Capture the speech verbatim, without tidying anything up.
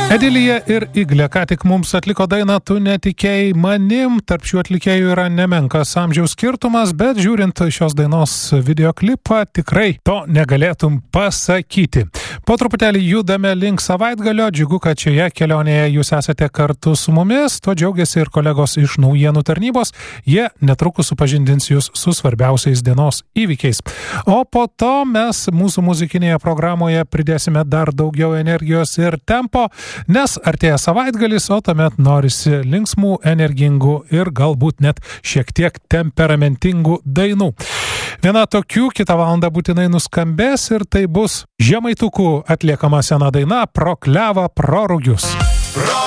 Edilija ir Iglė ką tik mums atliko dainą Tu netikėjai manim. Tarp šių atlikėjų yra nemenkas amžiaus skirtumas, bet žiūrint šios dainos videoklipą tikrai to negalėtum pasakyti. Po truputėlį judame link savaitgalio. Džiugu, kad šioje kelionėje jūs esate kartu su mumis. Tuo džiaugiasi ir kolegos iš naujienų tarnybos. Jie netrukus supažindins jūs su svarbiausiais dienos įvykiais. O po to mes mūsų muzikinėje programoje pridėsime dar daugiau energijos ir tempo, nes artėja savaitgalis, o tuomet norisi linksmų, energingų ir galbūt net šiek tiek temperamentingų dainų. Viena tokių kitą valandą būtinai nuskambės ir tai bus Žemaitukų atliekama sena daina Pro klevą, pro rugius. Pro